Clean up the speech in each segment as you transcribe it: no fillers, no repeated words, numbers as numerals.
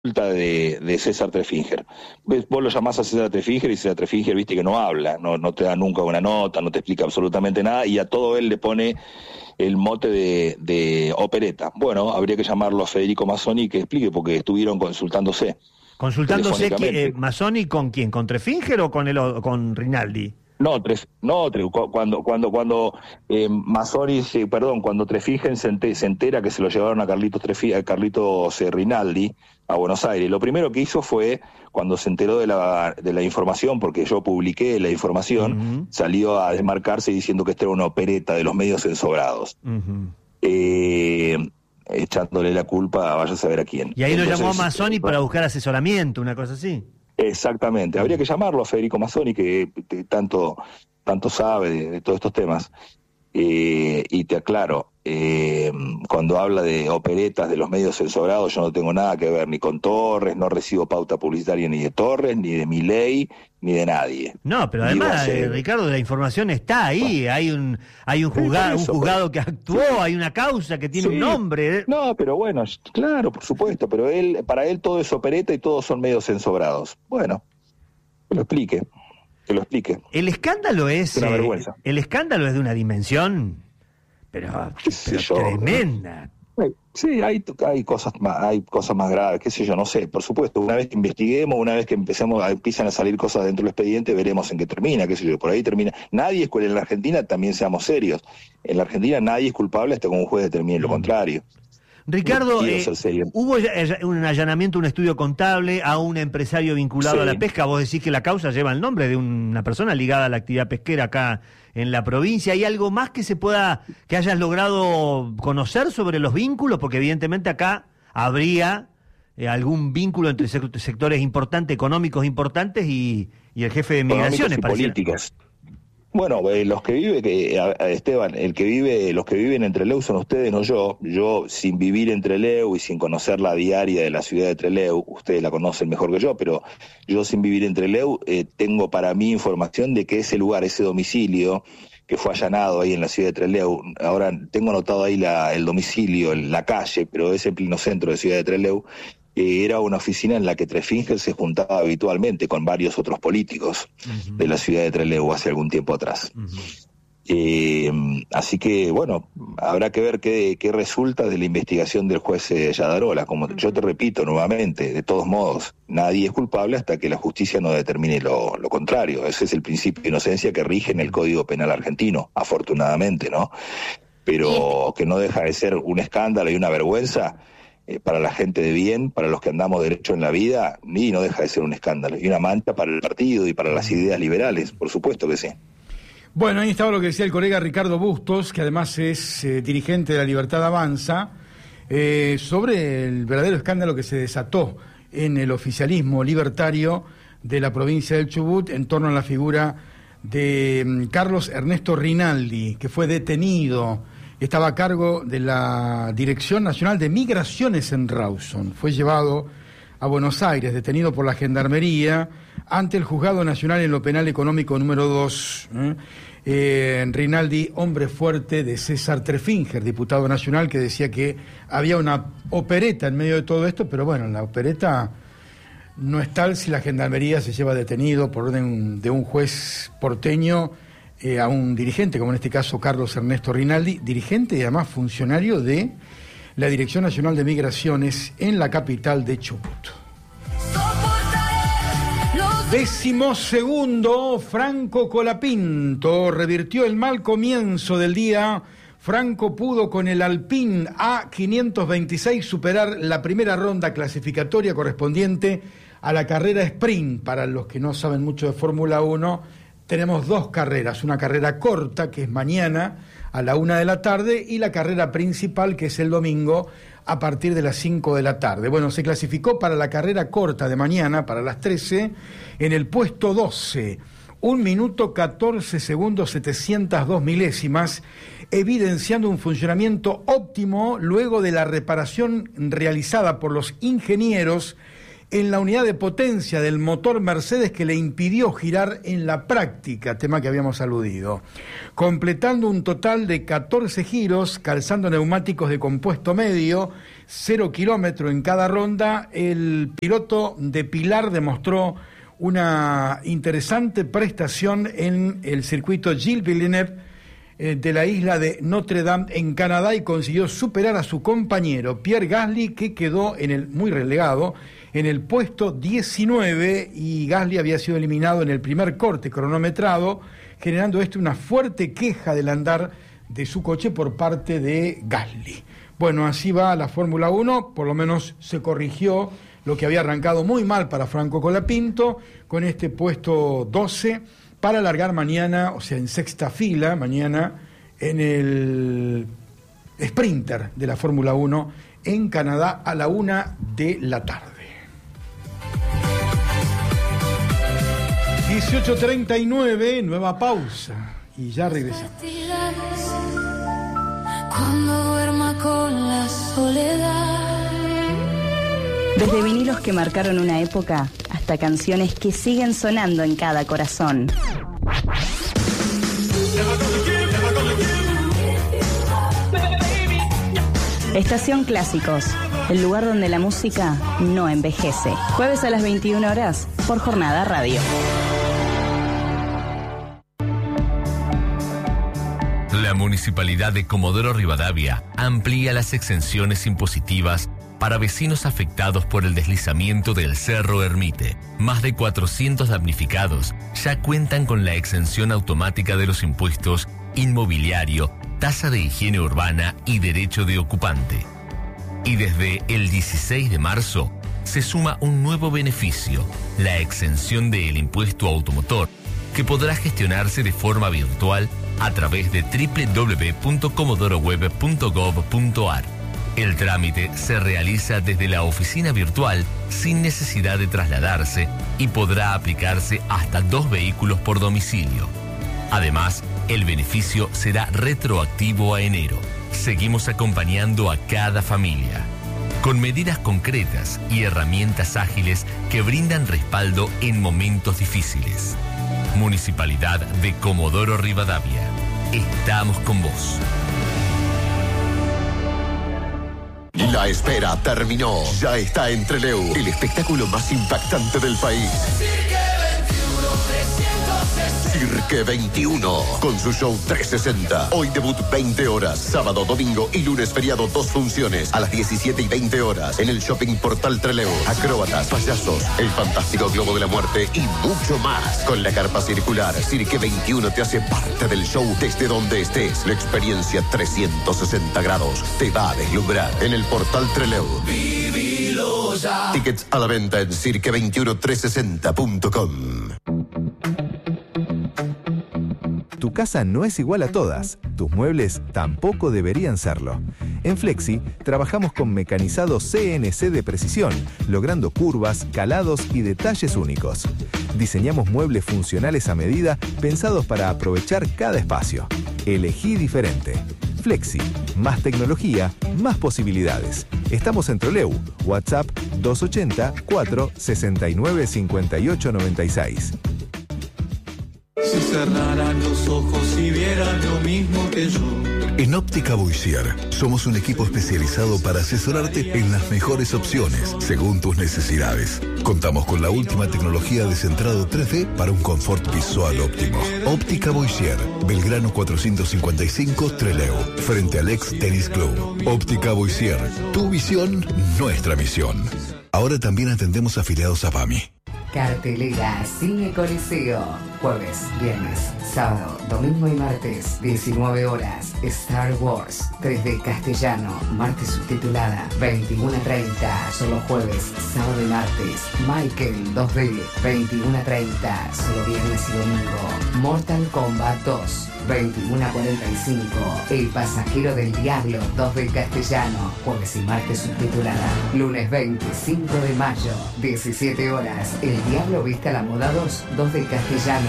de César Trefinger. Vos lo llamás a César Trefinger y César Trefinger, viste que no habla, no te da nunca una nota, no te explica absolutamente nada, y a todo él le pone el mote de opereta. Bueno, habría que llamarlo a Federico Mazzoni que explique, porque estuvieron consultándose. ¿Consultándose Mazzoni con quién? ¿Con Trefinger o con Rinaldi? Cuando Mazzoni, cuando Trefigen se entera que se lo llevaron a Carlitos Rinaldi a Buenos Aires, lo primero que hizo fue, cuando se enteró de la información, porque yo publiqué la información, salió a desmarcarse diciendo que esta era una opereta de los medios ensobrados. Echándole la culpa a vaya a saber a quién. Y ahí lo llamó a Mazzoni para buscar asesoramiento, una cosa así. Exactamente, habría que llamarlo a Federico Mazzoni, que tanto sabe de todos estos temas. Y te aclaro, cuando habla de operetas de los medios censorados, yo no tengo nada que ver ni con Torres, no recibo pauta publicitaria ni de Torres, ni de Milei, ni de nadie. No, pero además, Ricardo, la información está ahí, bueno, hay un juzgado que actuó, hay una causa que tiene un nombre. No, pero bueno, claro, por supuesto, pero para él todo es opereta y todos son medios censorados. Bueno, que lo explique. El escándalo es una vergüenza. El escándalo es de una dimensión, pero tremenda. Sí, hay cosas más graves, qué sé yo, no sé. Por supuesto, una vez que investiguemos, una vez que empiezan a salir cosas dentro del expediente, veremos en qué termina, qué sé yo. Por ahí termina. Nadie es culpable en la Argentina, también seamos serios. En la Argentina nadie es culpable hasta que un juez determine lo contrario. Ricardo, hubo un allanamiento, un estudio contable a un empresario vinculado a la pesca. Vos decís que la causa lleva el nombre de una persona ligada a la actividad pesquera acá en la provincia. ¿Hay algo más que hayas logrado conocer sobre los vínculos? Porque evidentemente acá habría algún vínculo entre sectores importantes, económicos importantes y el jefe de migraciones, políticas. Bueno, los que viven, Esteban, los que viven en Trelew son ustedes, no yo. Yo, sin vivir en Trelew y sin conocer la diaria de la ciudad de Trelew, ustedes la conocen mejor que yo, pero yo sin vivir en Trelew tengo para mí información de que ese lugar, ese domicilio que fue allanado ahí en la ciudad de Trelew, ahora tengo anotado ahí el domicilio, la calle, pero es en pleno centro de ciudad de Trelew, era una oficina en la que Trefinger se juntaba habitualmente con varios otros políticos de la ciudad de Trelew hace algún tiempo atrás. Así que, bueno, habrá que ver qué resulta de la investigación del juez Yadarola. Como yo te repito nuevamente, de todos modos, nadie es culpable hasta que la justicia no determine lo contrario. Ese es el principio de inocencia que rige en el Código Penal argentino, afortunadamente, ¿no? Pero que no deja de ser un escándalo y una vergüenza para la gente de bien, para los que andamos derecho en la vida, y no deja de ser un escándalo. Y una mancha para el partido y para las ideas liberales, por supuesto que sí. Bueno, ahí estaba lo que decía el colega Ricardo Bustos, que además es dirigente de La Libertad Avanza, sobre el verdadero escándalo que se desató en el oficialismo libertario de la provincia del Chubut en torno a la figura de Carlos Ernesto Rinaldi, que fue detenido. Estaba a cargo de la Dirección Nacional de Migraciones en Rawson. Fue llevado a Buenos Aires, detenido por la Gendarmería, ante el Juzgado Nacional en lo Penal Económico número 2. Rinaldi, hombre fuerte de César Trefinger, diputado nacional, que decía que había una opereta en medio de todo esto, pero bueno, la opereta no es tal si la Gendarmería se lleva detenido por orden de un juez porteño a un dirigente, como en este caso Carlos Ernesto Rinaldi, dirigente y además funcionario de la Dirección Nacional de Migraciones en la capital de Chubut. 12º, Franco Colapinto revirtió el mal comienzo del día. Franco pudo con el Alpine A526 superar la primera ronda clasificatoria correspondiente a la carrera sprint. Para los que no saben mucho de Fórmula 1, tenemos dos carreras, una carrera corta, que es mañana a la 1 de la tarde, y la carrera principal, que es el domingo a partir de las 5 de la tarde. Bueno, se clasificó para la carrera corta de mañana, para las 13, en el puesto 12, 1 minuto 14 segundos 702 milésimas, evidenciando un funcionamiento óptimo luego de la reparación realizada por los ingenieros en la unidad de potencia del motor Mercedes que le impidió girar en la práctica, tema que habíamos aludido, completando un total de 14 giros, calzando neumáticos de compuesto medio, 0 kilómetro en cada ronda. El piloto de Pilar demostró una interesante prestación en el circuito Gilles Villeneuve de la isla de Notre Dame en Canadá y consiguió superar a su compañero Pierre Gasly, que quedó muy relegado en el puesto 19, y Gasly había sido eliminado en el primer corte cronometrado, generando una fuerte queja del andar de su coche por parte de Gasly. Bueno, así va la Fórmula 1, por lo menos se corrigió lo que había arrancado muy mal para Franco Colapinto, con este puesto 12, para alargar mañana, o sea, en sexta fila, mañana en el Sprinter de la Fórmula 1 en Canadá a la 1 de la tarde. 18:39, nueva pausa y ya regresamos. Cuando duerma con la soledad. Desde vinilos que marcaron una época hasta canciones que siguen sonando en cada corazón. Estación Clásicos, el lugar donde la música no envejece. Jueves a las 21 horas por Jornada Radio. La Municipalidad de Comodoro Rivadavia amplía las exenciones impositivas para vecinos afectados por el deslizamiento del Cerro Ermite. Más de 400 damnificados ya cuentan con la exención automática de los impuestos inmobiliario, tasa de higiene urbana y derecho de ocupante. Y desde el 16 de marzo se suma un nuevo beneficio, la exención del impuesto automotor, que podrá gestionarse de forma virtual a través de www.comodoroweb.gov.ar. El trámite se realiza desde la oficina virtual sin necesidad de trasladarse y podrá aplicarse hasta 2 vehículos por domicilio. Además, el beneficio será retroactivo a enero. Seguimos acompañando a cada familia, con medidas concretas y herramientas ágiles que brindan respaldo en momentos difíciles. Municipalidad de Comodoro Rivadavia. Estamos con vos. La espera terminó. Ya está en Trelew, el espectáculo más impactante del país. Cirque 21, con su show 360. Hoy debut 20 horas, sábado, domingo y lunes feriado 2 funciones a las 17 y 20 horas en el Shopping Portal Trelew. Acróbatas, payasos, el fantástico Globo de la Muerte y mucho más. Con la carpa circular, Cirque 21 te hace parte del show desde donde estés. La experiencia 360 grados te va a deslumbrar en el Portal Trelew. Vivilo ya. Tickets a la venta en cirque21360.com. Tu casa no es igual a todas, tus muebles tampoco deberían serlo. En Flexi trabajamos con mecanizado CNC de precisión, logrando curvas, calados y detalles únicos. Diseñamos muebles funcionales a medida, pensados para aprovechar cada espacio. Elegí diferente. Flexi, más tecnología, más posibilidades. Estamos en Trelew, WhatsApp 280 4 69 58 96. Si cerraran los ojos y vieran lo mismo que yo. En Óptica Boissier somos un equipo especializado para asesorarte en las mejores opciones según tus necesidades. Contamos con la última tecnología de centrado 3D para un confort visual óptimo. Óptica Boissier, Belgrano 455 Trelew, frente al ex Tennis Club. Óptica Boissier, tu visión, nuestra misión. Ahora también atendemos afiliados a PAMI. Cartelera Cine Coliseo. Jueves, viernes, sábado, domingo y martes, 19 horas. Star Wars, 3D castellano, martes subtitulada, 21:30. Solo jueves, sábado y martes. Michael, 2D, 21:30. Solo viernes y domingo. Mortal Kombat 2, 21:45. El pasajero del diablo, 2D castellano, jueves y martes subtitulada. Lunes 25 de mayo, 17 horas. El diablo viste a la moda 2, 2D castellano,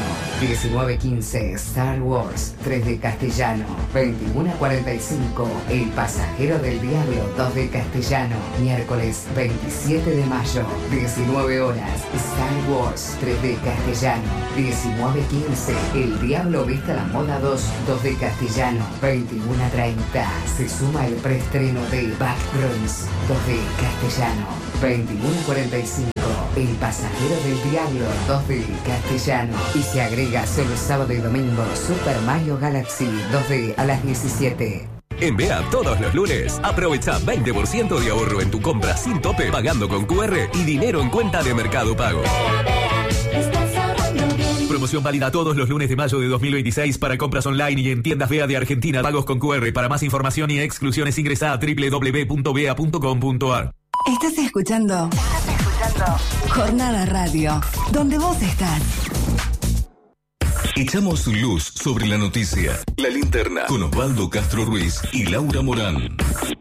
19:15 Star Wars 3 de Castellano. 21:45 El Pasajero del Diablo 2 de Castellano. Miércoles 27 de mayo, 19 horas Star Wars 3 de Castellano. 19:15 El Diablo Viste a la Moda 2 de Castellano. 21:30 se suma el preestreno de Backrooms 2 de Castellano. 21:45 El Pasajero del Diablo 2 de Castellano. Y se agrega solo sábado y domingo Super Mario Galaxy 2D a las 17. En BEA todos los lunes, aprovecha 20% de ahorro en tu compra sin tope, pagando con QR y dinero en cuenta de Mercado Pago. Promoción válida todos los lunes de mayo de 2026 para compras online y en tiendas BEA de Argentina. Pagos con QR. Para más información y exclusiones ingresa a www.bea.com.ar. Estás escuchando Jornada Radio, donde vos estás. Echamos luz sobre la noticia. La Linterna con Osvaldo Castro Ruiz y Laura Morán.